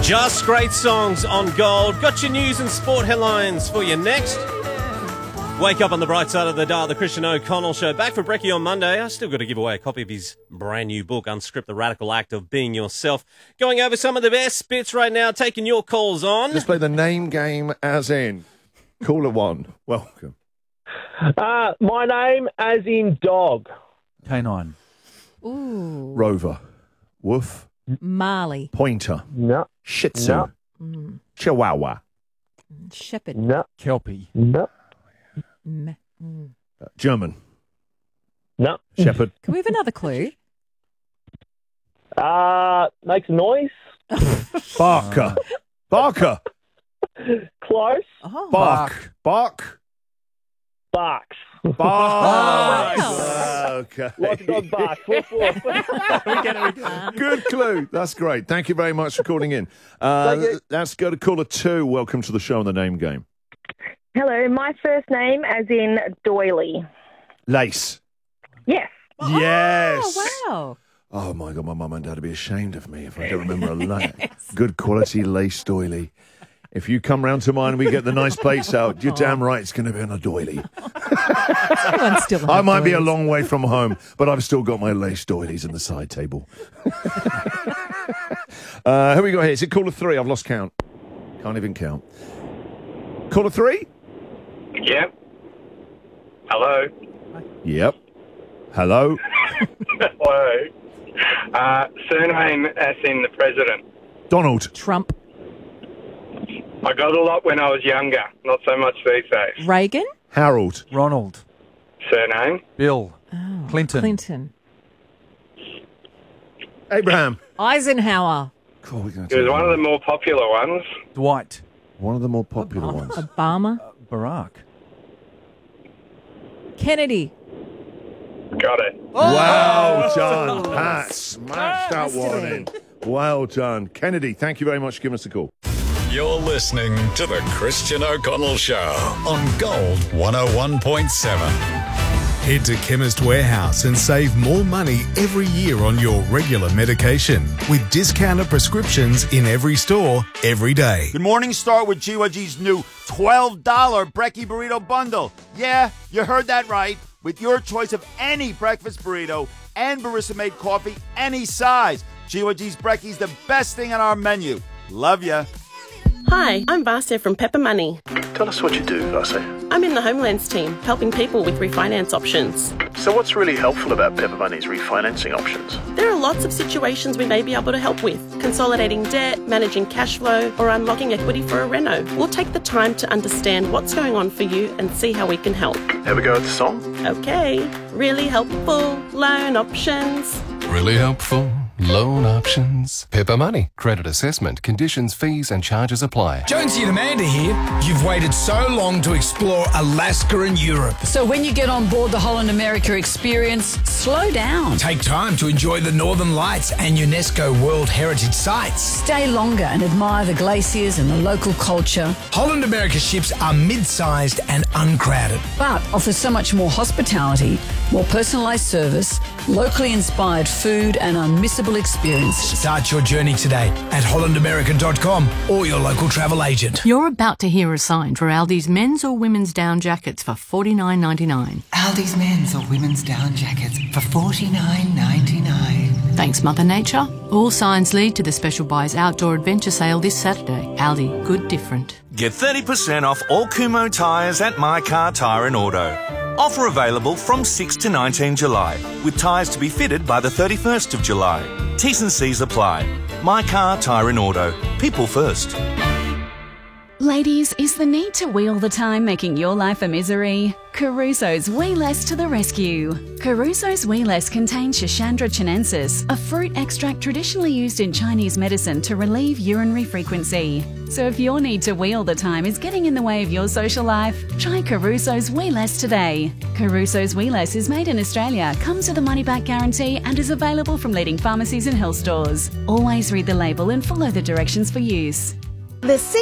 Just great songs on Gold. Got your news and sport headlines for you next. Wake up on the bright side of the dial, the Christian O'Connell Show. Back for Brekkie on Monday. I still got to give away a copy of his brand new book, Unscript the Radical Act of Being Yourself. Going over some of the best bits right now, taking your calls on. Let's play the name game as in. Caller 1, welcome. My name as in dog. Canine. Ooh. Rover. Woof. Marley. Pointer. No. Shih Tzu. No. Chihuahua. Shepherd. No. Kelpie. No. German. No. Shepherd. Can we have another clue? Makes a noise. Barker. Barker. Close. Oh. Bark. Bark. Barks. Bark. wow. Okay. Like a dog barks. Woof, woof. Good clue. That's great. Thank you very much for calling in. Let's go to caller 2. Welcome to the show on the name game. Hello, my first name as in doily. Lace. Yes. Yes. Oh, wow. Oh, my God, my mum and dad would be ashamed of me if I don't remember a lace. Good quality lace doily. If you come round to mine and we get the nice plates out, you're damn right it's going to be on a doily. Still I might be a long way from home, but I've still got my lace doilies in the side table. Who we got here? Is it caller 3? I've lost count. Can't even count. Caller 3? Yep. Hello. Yep. Hello. Hello. Surname as in the president. Donald. Trump. I got a lot when I was younger, not so much these days. Reagan. Harold. Ronald. Surname? Bill. Oh, Clinton. Clinton. Abraham. Eisenhower. Cool, we're gonna It was take one of the more popular ones. Dwight. one of the more popular ones. Obama. Barack. Kennedy. Got it. Well done, Pat. Smashed that one in. Well done. Kennedy, thank you very much for giving us a call. You're listening to The Christian O'Connell Show on Gold 101.7. Head to Chemist Warehouse and save more money every year on your regular medication with discounted prescriptions in every store, every day. Good morning. Start with GYG's new $12 Brekkie Burrito Bundle. Yeah, you heard that right. With your choice of any breakfast burrito and barista-made coffee, any size. GYG's Brekkie's the best thing on our menu. Love ya. Hi, I'm Vasya from Pepper Money. Tell us what you do, Vasya. I'm in the Homelands team, helping people with refinance options. So what's really helpful about Pepper Money's refinancing options? There are lots of situations we may be able to help with. Consolidating debt, managing cash flow, or unlocking equity for a reno. We'll take the time to understand what's going on for you and see how we can help. Have a go at the song? Okay. Really helpful loan options. Really helpful loan options. Pepper Money. Credit assessment. Conditions, fees and charges apply. Jonesy and Amanda here. You've waited so long to explore Alaska and Europe. So when you get on board the Holland America experience, slow down. Take time to enjoy the Northern Lights and UNESCO World Heritage Sites. Stay longer and admire the glaciers and the local culture. Holland America ships are mid-sized and uncrowded, but offer so much more hospitality, more personalised service, locally inspired food and unmissable experiences. Start your journey today at hollandamerican.com or your local travel agent. You're about to hear a sign for Aldi's men's or women's down jackets for $49.99. Aldi's men's or women's down jackets for $49.99. Thanks, Mother Nature. All signs lead to the Special Buys Outdoor Adventure Sale this Saturday. Aldi, good different. Get 30% off all Kumho tyres at My Car Tyre and Auto. Offer available from 6 to 19 July, with tyres to be fitted by the 31st of July. T's and C's apply. My Car Tyre and Auto. People first. Ladies, is the need to wheel the time making your life a misery? Caruso's Wee Less to the rescue. Caruso's Wee Less contains Schisandra chinensis, a fruit extract traditionally used in Chinese medicine to relieve urinary frequency. So if your need to wheel the time is getting in the way of your social life, try Caruso's Wee Less today. Caruso's Wee Less is made in Australia, comes with a money-back guarantee and is available from leading pharmacies and health stores. Always read the label and follow the directions for use. The